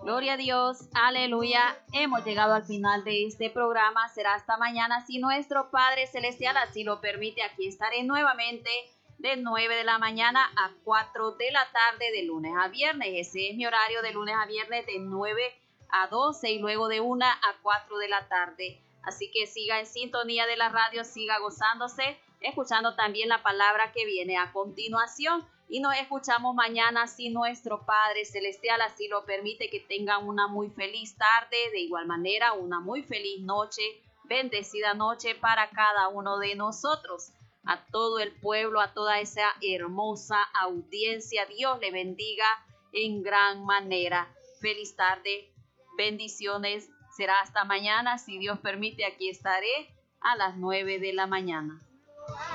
Gloria a Dios, aleluya. Hemos llegado al final de este programa. Será hasta mañana si nuestro Padre Celestial así lo permite. Aquí estaré nuevamente de 9 de la mañana a 4 de la tarde de lunes a viernes. Ese es mi horario de lunes a viernes de 9 a 12 y luego de 1 a 4 de la tarde. Así que siga en sintonía de la radio, siga gozándose, escuchando también la palabra que viene a continuación. Y nos escuchamos mañana si nuestro Padre Celestial así lo permite. Que tengan una muy feliz tarde, de igual manera una muy feliz noche, bendecida noche para cada uno de nosotros. A todo el pueblo, a toda esa hermosa audiencia, Dios le bendiga en gran manera. Feliz tarde, bendiciones. Será hasta mañana, si Dios permite, aquí estaré a las 9 de la mañana.